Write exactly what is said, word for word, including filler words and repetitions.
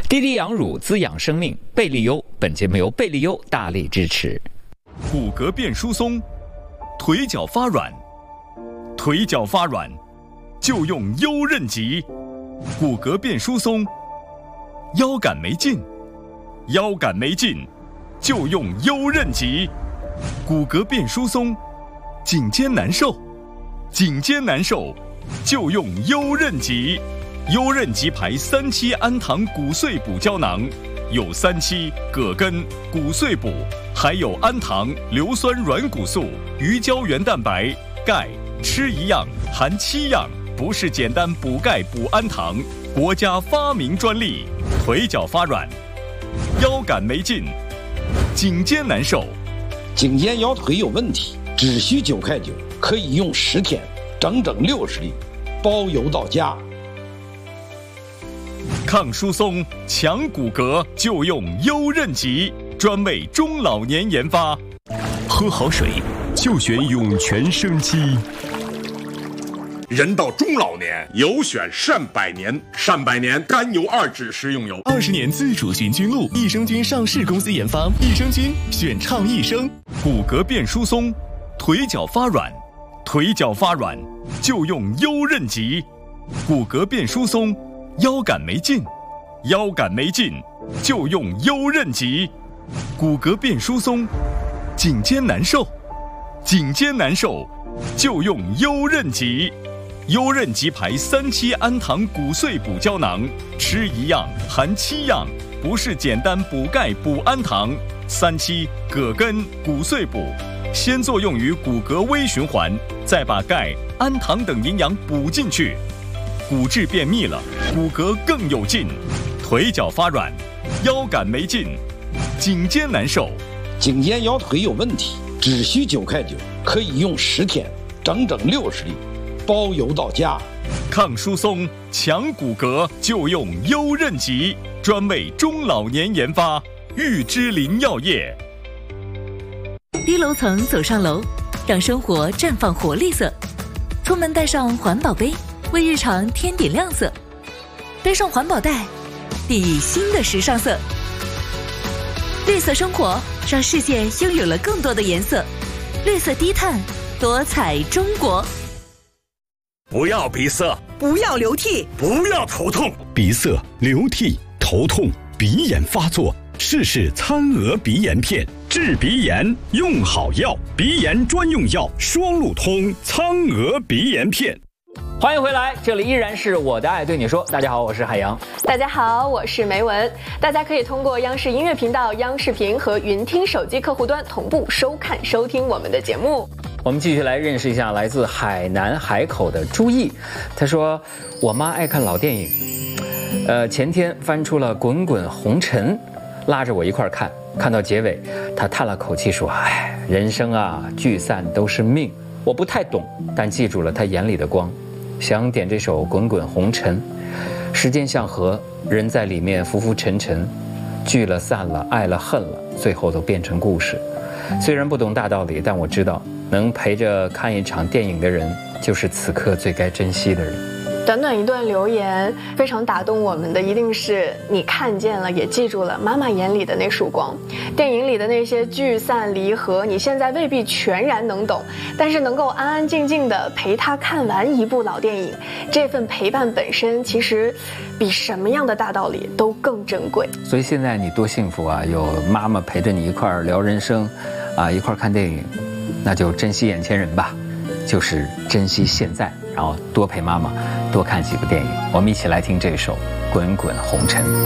滴滴养乳滋养生命，贝利优。本节目由贝利优大力支持。 骨骼变疏松，腿脚发软，腿脚发软就用优韧极。骨骼变疏松，腰杆没劲，腰杆没劲就用优韧极。骨骼变疏松，颈肩难受，颈肩难受就用优韧极。优韧极牌三七氨糖骨碎补胶囊，有三七、葛根、骨碎补，还有氨糖、硫酸软骨素、鱼胶原蛋白、钙，吃一样含七样，不是简单补钙补氨糖，国家发明专利。腿脚发软，腰杆没劲，颈肩难受， 颈肩腰腿有问题，只需九块九，可以用十天，整整六十粒，包邮到家。 抗疏松、强骨骼就用优韧极，专为中老年研发。 喝好水就选涌泉生机。 人到中老年，有选善百年。善百年甘油二酯食用油， 二十年自主寻菌露，益生菌上市公司研发，益生菌选畅益生。 骨骼变疏松，腿脚发软，腿脚发软就用优韧极。骨骼变疏松，腰杆没劲，腰杆没劲就用优韧极。骨骼变疏松，颈肩难受，颈肩难受就用优韧极。优韧极牌三七氨糖骨碎补胶囊，吃一样含七样，不是简单补钙补氨糖。三七、葛根、骨碎补，先作用于骨骼微循环，再把钙、氨糖等营养补进去。骨质变密了，骨骼更有劲。腿脚发软，腰杆没劲，颈肩难受， 颈肩腰腿有问题，只需九块九，可以用十天，整整六十粒，包邮到家。 抗疏松、强骨骼就用优韧极，专为中老年研发。玉芝林药业。 低楼层走上楼，让生活绽放活力色。出门带上环保杯，为日常添点亮色。背上环保袋，熠熠新的时尚色。绿色生活，让世界拥有了更多的颜色。绿色低碳，多彩中国。 不要鼻塞， 不要流涕， 不要头痛。 鼻塞、流涕、头痛、鼻炎发作，试试餐鹅鼻炎片，治鼻炎用好药，鼻炎专用药双路通苍鹅鼻炎片。 欢迎回来，这里依然是我的爱对你说。大家好，我是海洋。 大家好，我是梅文。大家可以通过央视音乐频道、央视频和云听手机客户端同步收看收听我们的节目。 我们继续来认识一下来自海南海口的朱毅。他说，我妈爱看老电影，呃，前天翻出了《滚滚红尘》，拉着我一块儿看，看到结尾，他叹了口气说：“哎，人生啊，聚散都是命。”我不太懂，但记住了他眼里的光。想点这首《滚滚红尘》，时间像河，人在里面浮浮沉沉，聚了散了，爱了恨了，最后都变成故事。虽然不懂大道理，但我知道能陪着看一场电影的人，就是此刻最该珍惜的人。 短短一段留言，非常打动我们的一定是你看见了，也记住了妈妈眼里的那束光。电影里的那些聚散离合，你现在未必全然能懂，但是能够安安静静的陪她看完一部老电影，这份陪伴本身其实比什么样的大道理都更珍贵。 所以现在你多幸福啊，有妈妈陪着你一块儿聊人生，啊，一块儿看电影，那就珍惜眼前人吧，就是珍惜现在，然后多陪妈妈，多看几部电影。我们一起来听这首《滚滚红尘》。